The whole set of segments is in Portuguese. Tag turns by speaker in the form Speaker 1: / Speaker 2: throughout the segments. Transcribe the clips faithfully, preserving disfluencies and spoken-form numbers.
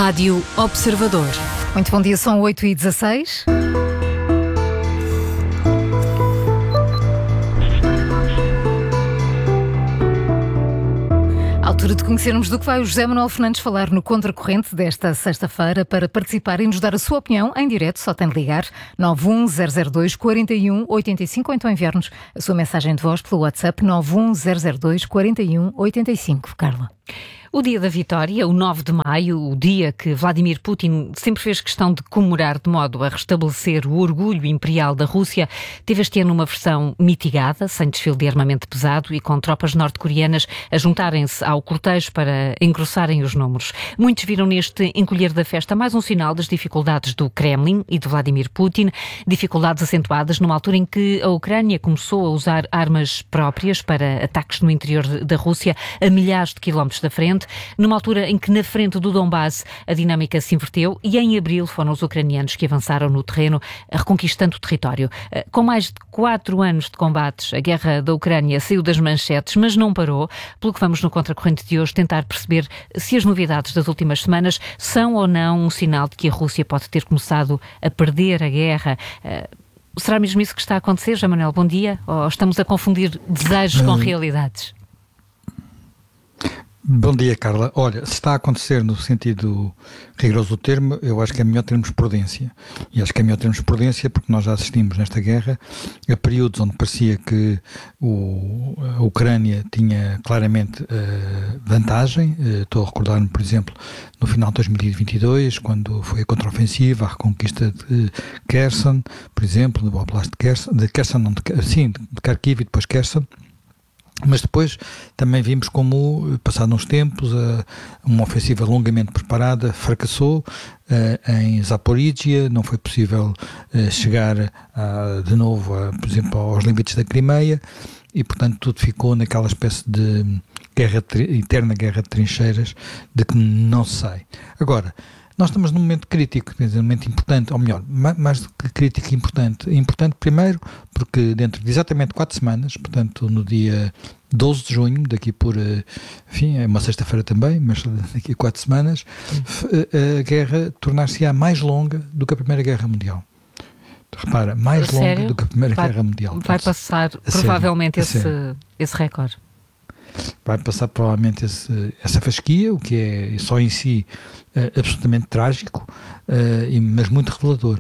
Speaker 1: Rádio Observador.
Speaker 2: Muito bom dia, são oito e dezasseis. Altura de conhecermos do que vai o José Manuel Fernandes falar no Contracorrente desta sexta-feira. Para participar e nos dar a sua opinião em direto, só tem de ligar nove um zero zero dois quatro um oito cinco ou então enviar-nos a sua mensagem de voz pelo WhatsApp nove um zero zero dois quatro um oito cinco. Carla.
Speaker 3: O dia da vitória, o nove de maio, o dia que Vladimir Putin sempre fez questão de comemorar de modo a restabelecer o orgulho imperial da Rússia, teve este ano uma versão mitigada, sem desfile de armamento pesado e com tropas norte-coreanas a juntarem-se ao cortejo para engrossarem os números. Muitos viram neste encolher da festa mais um sinal das dificuldades do Kremlin e de Vladimir Putin, dificuldades acentuadas numa altura em que a Ucrânia começou a usar armas próprias para ataques no interior da Rússia a milhares de quilómetros da frente, numa altura em que na frente do Donbass a dinâmica se inverteu e em abril foram os ucranianos que avançaram no terreno reconquistando o território. Com mais de quatro anos de combates, a guerra da Ucrânia saiu das manchetes, mas não parou, pelo que vamos no Contracorrente de hoje tentar perceber se as novidades das últimas semanas são ou não um sinal de que a Rússia pode ter começado a perder a guerra. Será mesmo isso que está a acontecer, José Manuel? Bom dia. Ou estamos a confundir desejos com realidades?
Speaker 4: Bom dia, Carla. Olha, se está a acontecer no sentido rigoroso do termo, eu acho que é melhor termos prudência. E acho que é melhor termos prudência porque nós já assistimos nesta guerra a períodos onde parecia que o, a Ucrânia tinha claramente uh, vantagem. Uh, estou a recordar-me, por exemplo, no final de dois mil e vinte e dois, quando foi a contraofensiva, a reconquista de Kherson, por exemplo, do Oblast de Kherson, de Kherson, não, de, sim, de Kharkiv e depois Kherson. Mas depois também vimos como, passados uns tempos, uma ofensiva longamente preparada fracassou em Zaporíjia, não foi possível chegar a, de novo, a, por exemplo, aos limites da Crimeia e, portanto, tudo ficou naquela espécie de guerra, interna guerra de trincheiras de que não se sai. Agora, nós estamos num momento crítico, quer dizer, um momento importante, ou melhor, mais do que crítico, importante. Importante primeiro porque dentro de exatamente quatro semanas, portanto no dia doze de junho, daqui por, enfim, é uma sexta-feira também, mas daqui a quatro semanas, a guerra tornar-se-á mais longa do que a Primeira Guerra Mundial. Repara, mais
Speaker 3: a
Speaker 4: longa
Speaker 3: sério?
Speaker 4: do que a Primeira
Speaker 3: vai,
Speaker 4: Guerra Mundial.
Speaker 3: Vai passar
Speaker 4: a
Speaker 3: provavelmente
Speaker 4: sério,
Speaker 3: esse, esse recorde.
Speaker 4: Vai passar provavelmente esse, essa fasquia, o que é só em si uh, absolutamente trágico, uh, mas muito revelador.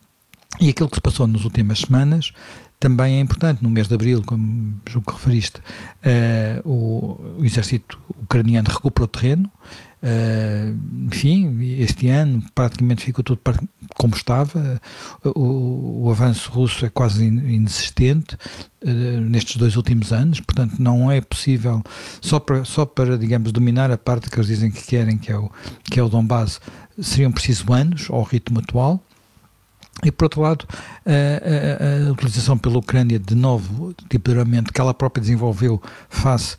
Speaker 4: E aquilo que se passou nas últimas semanas também é importante. No mês de abril, como julgo que referiste, uh, o, o exército ucraniano recuperou terreno. Uh, enfim, este ano praticamente ficou tudo como estava. O, o avanço russo é quase inexistente uh, nestes dois últimos anos, portanto não é possível, só para, só para, digamos, dominar a parte que eles dizem que querem, que é o, que é o Donbass, seriam precisos anos ao ritmo atual. E, por outro lado, a, a, a utilização pela Ucrânia de novo tipo de armamento que ela própria desenvolveu face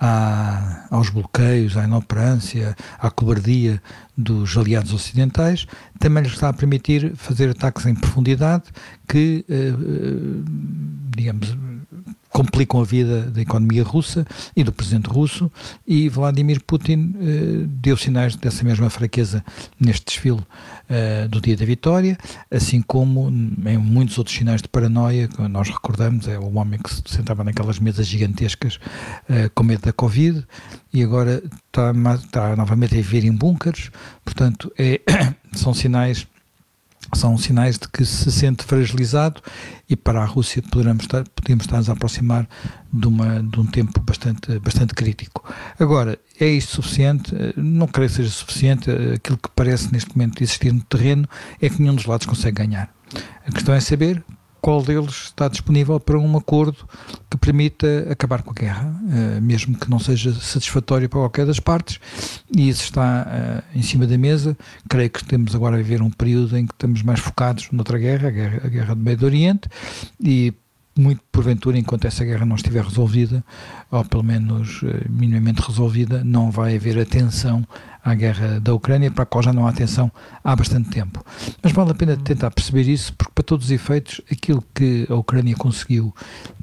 Speaker 4: à, aos bloqueios, à inoperância, à cobardia dos aliados ocidentais, também lhes está a permitir fazer ataques em profundidade que, eh, digamos, complicam a vida da economia russa e do presidente russo, e Vladimir Putin eh, deu sinais dessa mesma fraqueza neste desfile eh, do dia da vitória, assim como em muitos outros sinais de paranoia, que nós recordamos, é o homem que se sentava naquelas mesas gigantescas eh, com medo da Covid e agora está, está novamente a viver em bunkers, portanto é, são sinais são sinais de que se sente fragilizado e para a Rússia poderemos estar, podemos estar-nos a aproximar de, uma, de um tempo bastante, bastante crítico. Agora, é isto suficiente? Não creio que seja suficiente. Aquilo que parece neste momento existir no terreno é que nenhum dos lados consegue ganhar. A questão é saber qual deles está disponível para um acordo que permita acabar com a guerra, mesmo que não seja satisfatório para qualquer das partes, e isso está uh, em cima da mesa. Creio que temos agora a viver um período em que estamos mais focados noutra guerra, a guerra, a guerra do Médio Oriente, e muito porventura, enquanto essa guerra não estiver resolvida, ou pelo menos uh, minimamente resolvida, não vai haver atenção à guerra da Ucrânia, para a qual já não há atenção há bastante tempo. Mas vale a pena tentar perceber isso, porque para todos os efeitos, aquilo que a Ucrânia conseguiu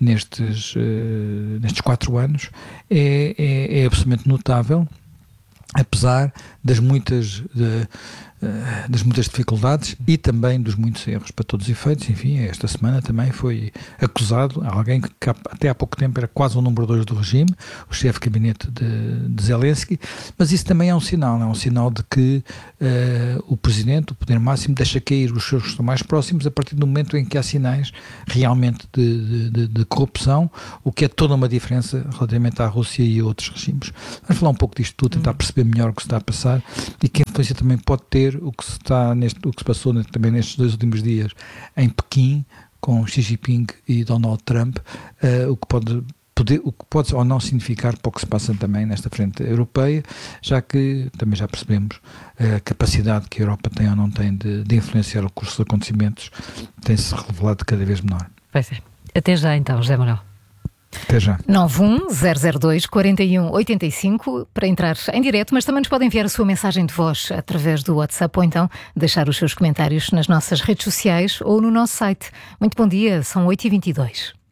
Speaker 4: nestes, uh, nestes quatro anos é, é, é absolutamente notável. apesar das muitas, de, das muitas dificuldades e também dos muitos erros, para todos os efeitos. Enfim, esta semana também foi acusado alguém que até há pouco tempo era quase o número dois do regime, o chefe de gabinete de, de Zelensky, mas isso também é um sinal, é um sinal de que uh, o Presidente, o poder máximo, deixa cair os seus que estão mais próximos a partir do momento em que há sinais realmente de, de, de corrupção, o que é toda uma diferença relativamente à Rússia e a outros regimes. Vamos falar um pouco disto tudo, tentar perceber melhor o que se está a passar e que influência também pode ter o que se, está neste, o que se passou também nestes dois últimos dias em Pequim, com Xi Jinping e Donald Trump, uh, o que pode poder, o que pode ou não significar para o que se passa também nesta frente europeia, já que também já percebemos a capacidade que a Europa tem ou não tem de, de influenciar o curso dos acontecimentos, tem-se revelado cada vez menor.
Speaker 3: Pois é. Até já então, José Manuel.
Speaker 4: Até já.
Speaker 2: nove um zero zero dois quatro um oito cinco para entrar em direto, mas também nos pode enviar a sua mensagem de voz através do WhatsApp ou então deixar os seus comentários nas nossas redes sociais ou no nosso site. Muito bom dia, são oito e vinte e dois.